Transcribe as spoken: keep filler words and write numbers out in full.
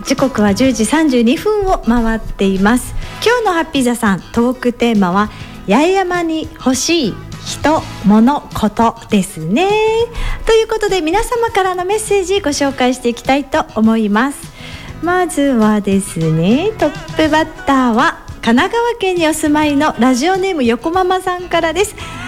時刻はじゅうじさんじゅうにふんを回っています。今日のハッピー座さんトークテーマは八重山に欲しい人物ことですね。ということで皆様からのメッセージご紹介していきたいと思います。まずはですね、トップバッターは神奈川県にお住まいのラジオネーム横ママさんからです。